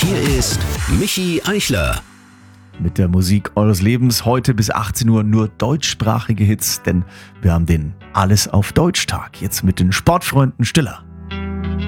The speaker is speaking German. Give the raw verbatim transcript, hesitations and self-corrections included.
Hier ist Michi Eichler. Mit der Musik eures Lebens heute bis achtzehn Uhr nur deutschsprachige Hits, denn wir haben den Alles auf Deutsch Tag. Jetzt mit den Sportfreunden Stiller.